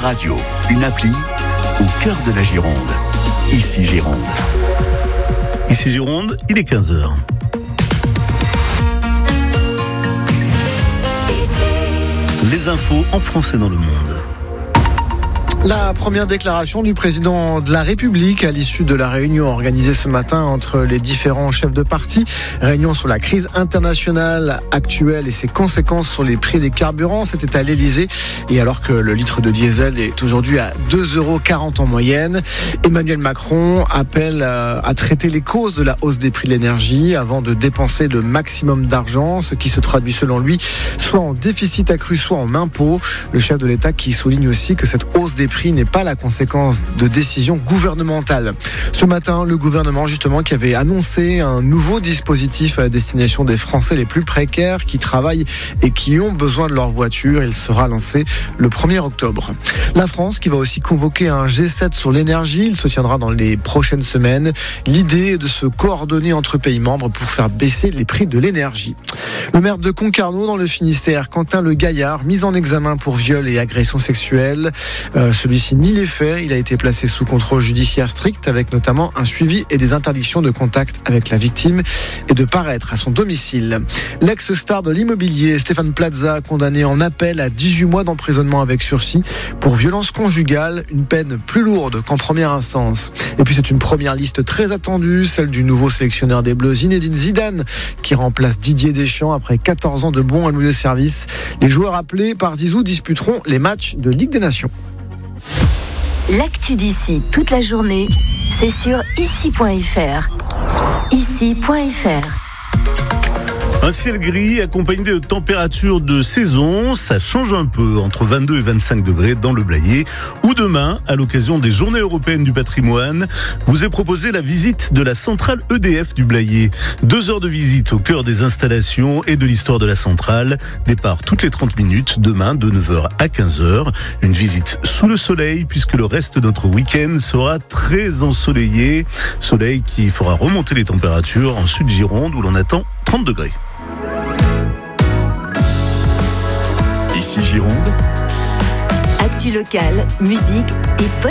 Radio, une appli au cœur de la Gironde. Ici Gironde. Ici Gironde, il est 15h. Les infos en français dans le monde. La première déclaration du président de la République à l'issue de la réunion organisée ce matin entre les différents chefs de parti. Réunion sur la crise internationale actuelle et ses conséquences sur les prix des carburants. C'était à l'Elysée. Et alors que le litre de diesel est aujourd'hui à 2,40 € en moyenne, Emmanuel Macron appelle à traiter les causes de la hausse des prix de l'énergie avant de dépenser le maximum d'argent, ce qui se traduit selon lui soit en déficit accru, soit en impôts. Le chef de l'État qui souligne aussi que cette hausse des prix n'est pas la conséquence de décisions gouvernementales. Ce matin, le gouvernement justement qui avait annoncé un nouveau dispositif à destination des Français les plus précaires qui travaillent et qui ont besoin de leur voiture. Il sera lancé le 1er octobre. La France qui va aussi convoquer un G7 sur l'énergie. Il se tiendra dans les prochaines semaines. L'idée est de se coordonner entre pays membres pour faire baisser les prix de l'énergie. Le maire de Concarneau dans le Finistère, Quentin Le Gaillard, mis en examen pour viol et agression sexuelle. Celui-ci nie les faits. Il a été placé sous contrôle judiciaire strict avec notamment un suivi et des interdictions de contact avec la victime et de paraître à son domicile. L'ex-star de l'immobilier Stéphane Plaza, condamné en appel à 18 mois d'emprisonnement avec sursis pour violence conjugale, une peine plus lourde qu'en première instance. Et puis c'est une première liste très attendue, celle du nouveau sélectionneur des Bleus Zinedine Zidane qui remplace Didier Deschamps après 14 ans de bons et mauvais services. Les joueurs appelés par Zizou disputeront les matchs de Ligue des Nations. L'actu d'ici toute la journée, c'est sur ici.fr. Ici.fr. Un ciel gris accompagné de températures de saison, ça change un peu entre 22 et 25 degrés dans le Blayais. Où demain, à l'occasion des Journées européennes du patrimoine, vous est proposé la visite de la centrale EDF du Blayais. 2 heures de visite au cœur des installations et de l'histoire de la centrale. Départ toutes les 30 minutes, demain de 9h à 15h. Une visite sous le soleil puisque le reste de notre week-end sera très ensoleillé. Soleil qui fera remonter les températures en sud Gironde où l'on attend 30 degrés. Ici Gironde. Actu locale, musique et